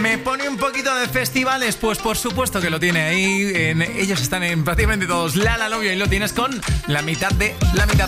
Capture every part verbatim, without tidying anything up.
¿Me pone un poquito de festivales? Pues por supuesto que lo tiene ahí. En, ellos están en prácticamente todos. La La Love, y ahí lo tienes con la mitad de la mitad.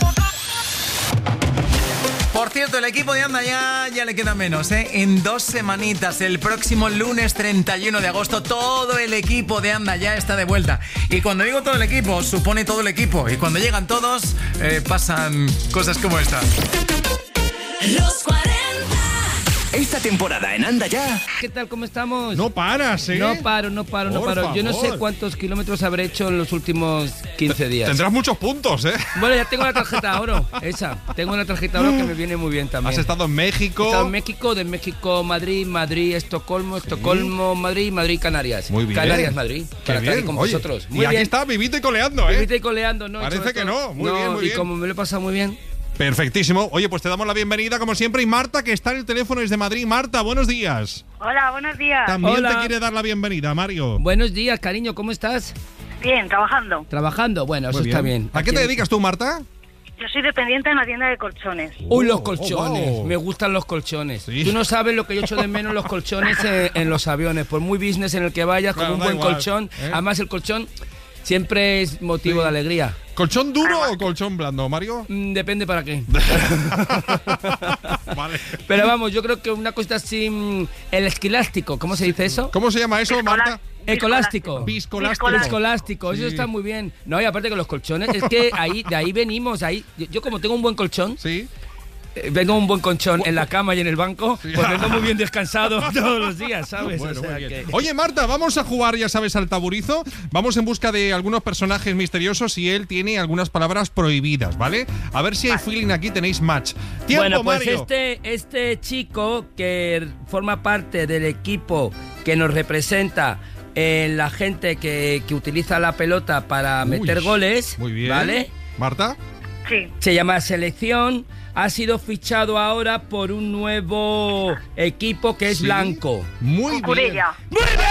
Por cierto, el equipo de Anda Ya ya le queda menos, ¿eh? En dos semanitas, el próximo lunes treinta y uno de agosto, todo el equipo de Anda Ya está de vuelta. Y cuando digo todo el equipo, supone todo el equipo. Y cuando llegan todos, eh, pasan cosas como esta. Los cuarenta. Esta temporada en Anda Ya. ¿Qué tal? ¿Cómo estamos? No paras, ¿eh? No paro, no paro, no Por paro. Yo no sé favor. cuántos kilómetros habré hecho en los últimos quince días. Tendrás muchos puntos, ¿eh? Bueno, ya tengo la tarjeta oro, esa. Tengo una tarjeta oro que me viene muy bien también. Has estado en México. He estado en México, de México, Madrid, Madrid, Estocolmo, Estocolmo, Madrid, Madrid, Canarias. Muy bien. Canarias, Madrid. Qué Para estar bien. aquí con Oye, vosotros. y Muy aquí bien. está vivito y coleando, ¿eh? Vivite y coleando, ¿no? Parece He hecho que esto. no. Muy bien, muy y bien. como me lo he pasado muy bien. Perfectísimo. Oye, pues te damos la bienvenida, como siempre. Y Marta, que está en el teléfono desde Madrid. Marta, buenos días. Hola, buenos días. También Hola. te quiere dar la bienvenida, Mario. Buenos días, cariño, ¿cómo estás? Bien, trabajando. ¿Trabajando? Bueno, eso Muy está bien. ¿A qué Aquí- te dedicas tú, Marta? Yo soy dependiente en una tienda de colchones. Uy, los Oh, colchones. oh, wow. Me gustan los colchones. Sí. Tú no sabes lo que yo echo de menos los colchones en, en los aviones. Por muy business en el que vayas, Claro, con un da buen igual, colchón. ¿eh? Además, el colchón siempre es motivo Sí. de alegría. ¿Colchón duro o colchón blando, Mario? Mm, depende para qué. Vale. Pero vamos, yo creo que una cosa así. mm, El esquilástico, ¿cómo se dice eso? ¿Cómo se llama eso, Viscola- Marta? Ecolástico. Viscolástico. Escolástico, eso Sí. está muy bien. No, y aparte que los colchones, es que ahí, de ahí venimos, ahí. Yo, yo como tengo un buen colchón, Sí. eh, vengo un buen colchón en la cama y en el banco, Sí. pues vengo muy bien descansado todos los días, ¿sabes? Bueno, O sea muy bien. que- Oye, Marta, vamos a jugar, ya sabes, al taburizo. Vamos en busca de algunos personajes misteriosos y él tiene algunas palabras prohibidas, ¿vale? A ver si hay feeling aquí, tenéis match. ¡Tiempo, Bueno, pues Mario! este, este chico que forma parte del equipo que nos representa en la gente que, que utiliza la pelota para Uy, meter goles, Muy bien. ¿vale? ¿Marta? Sí. Se llama Selección, ha sido fichado ahora por un nuevo equipo que es Sí. blanco. Muy bien. Cucurella. ¡Muy bien!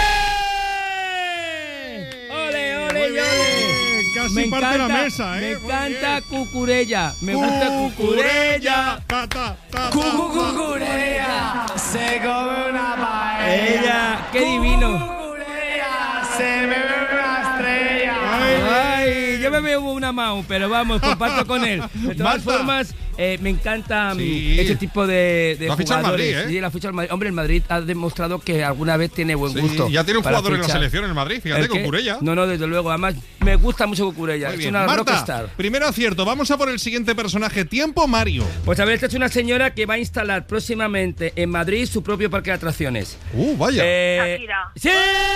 ¡Ole, ole, Muy y bien. ole! Casi Me parte encanta, la mesa, ¿eh? me Muy encanta bien. Cucurella, me gusta Cucurella. Ta, ta, ta, ta, Cucurella. Se come una paella. Ella, qué divino. Se me ve una estrella. Ay, yo me veo una Mau, pero vamos, comparto con él. De todas Marta. formas, eh, me encanta mm, Sí. este tipo de, de Lo ha fichado el jugadores. Madrid, ¿eh? Sí, la ficha el Madrid. Hombre, el Madrid ha demostrado que alguna vez tiene buen Sí, gusto. ya tiene un para jugador en la fichar. selección en el Madrid, fíjate, ¿El qué? Cucurella. No, no, desde luego. Además, me gusta mucho Cucurella. Muy Es bien. una Marta, rockstar. primero acierto. Vamos a por el siguiente personaje. Tiempo, Mario. Pues a ver, esta es una señora que va a instalar próximamente en Madrid su propio parque de atracciones. Uh, vaya. Eh, Shakira. ¡Sí!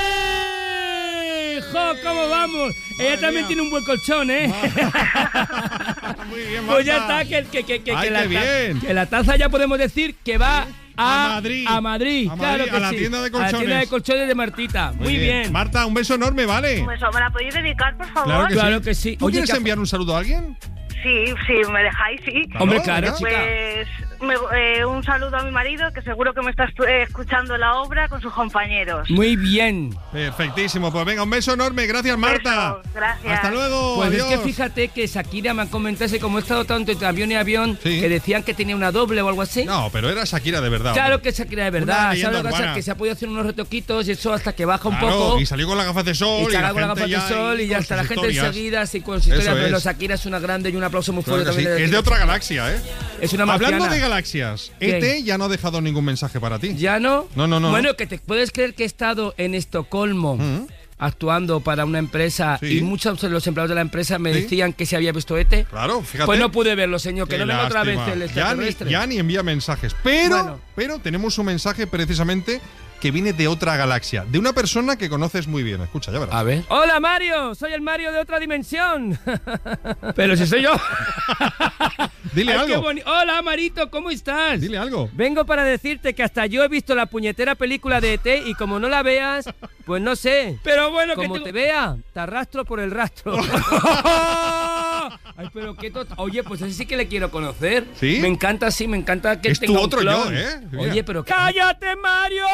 ¡Jo, cómo vamos! Ella también mía. tiene un buen colchón, ¿eh? Muy bien, Pues ya Marta. está, que, que, que, que, Ay, que la, qué ta- bien. que la taza ya podemos decir que va a, A Madrid. A Madrid, A claro Madrid, que a la sí. tienda de A la tienda colchones. de colchones de Martita. Muy, bien. Marta, un beso enorme, ¿vale? Pues, ¿me la podéis dedicar, por favor? Claro que Claro sí. que sí. ¿Tú Oye, quieres que- enviar un saludo a alguien? Sí, sí, me dejáis, sí. Hombre, claro, venga. chica. Pues me- eh, un saludo a mi marido, que seguro que me está estu- eh, escuchando la obra con sus compañeros. Muy bien. Perfectísimo. Pues venga, un beso enorme. Gracias, Marta. Besos, gracias. Hasta luego. Pues Adiós. es que fíjate que Shakira me ha comentado, que como he estado tanto entre avión y avión, Sí. que decían que tenía una doble o algo así. No, pero era Shakira de verdad. Claro hombre. que Shakira de Una verdad. leyenda ¿Sabes lo que pasa? urbana. Que se ha podido hacer unos retoquitos y eso hasta que baja un Claro, poco. y salió con las gafas de sol. Y la carga con la gente gafa de ya sol ahí y ya con está la sus gente historias. enseguida así con sus historias. Eso Pero es. Shakira es una grande y un aplauso muy Claro fuerte que sí. también. Es de otra galaxia, ¿eh? Es una Hablando marciana. de galaxias, ¿Qué? E T ya no ha dejado ningún mensaje para ti. ¿Ya no? No, no, no, Bueno, no. que te puedes creer que he estado en Estocolmo Mm. actuando para una empresa Sí. y muchos de los empleados de la empresa me Sí. decían que se había visto E T. Claro, fíjate. Pues no pude verlo, señor, que Qué no venga otra vez lástima. el ya ni, extraterrestre. ya ni envía mensajes. Pero, Bueno. pero tenemos un mensaje precisamente que viene de otra galaxia, de una persona que conoces muy bien. Escucha, ya verás. A ver. Hola, Mario. Soy el Mario de otra dimensión. Pero si soy yo. Dile Ay, algo. qué boni- Hola, Marito. ¿Cómo estás? Dile algo. Vengo para decirte que hasta yo he visto la puñetera película de E T y como no la veas, pues no sé. Pero bueno, como que te vea, te arrastro por el rastro. Ay, pero qué tot- Oye, pues ese sí que le quiero conocer. ¿Sí? Me encanta, sí, me encanta que Es tenga tu un otro clon. yo, ¿eh? Mira. Oye, pero ¡cállate, Mario!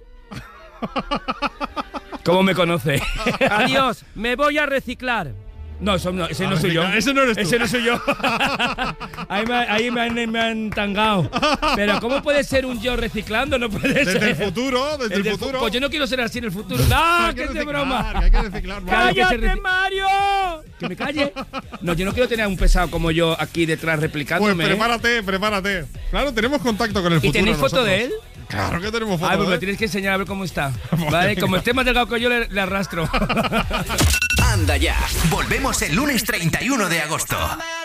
¿Cómo me conoce? Adiós, me voy a reciclar. No, eso no, ese A no soy yo. reciclar, ese no eres tú. Ese no soy yo. ahí me, ahí me, han, me han tangado. Pero ¿cómo puede ser un yo reciclando? No puede Desde ser. el futuro, desde el, del futuro. Pues yo no quiero ser así en el futuro. ¡No, Hay que es de reciclar, broma! que hay que reciclar. Claro que se Mario. ¡Cállate, Mario! ¡Que me calle! No, yo no quiero tener a un pesado como yo aquí detrás replicándome. Pues prepárate, prepárate. Claro, tenemos contacto con el ¿Y futuro. tenéis foto nosotros. de él? Claro que tenemos foto Ah, pues de me él. tienes que enseñar a ver cómo está. Vale, ¿Vale? Como venga. esté más delgado que yo, le, le arrastro. Anda ya. Volvemos el lunes treinta y uno de agosto.